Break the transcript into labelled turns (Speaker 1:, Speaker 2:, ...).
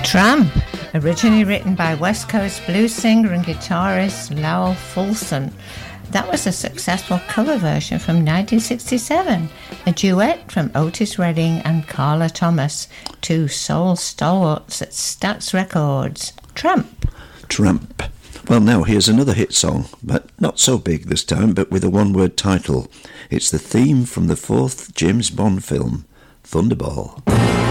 Speaker 1: Tramp, originally written by West Coast blues singer and guitarist Lowell Fulson. That was a successful cover version from 1967, a duet from Otis Redding and Carla Thomas, two soul stalwarts at Stax Records. Tramp.
Speaker 2: Tramp. Well, now here's another hit song, but not so big this time, but with a one-word title. It's the theme from the fourth James Bond film, Thunderball.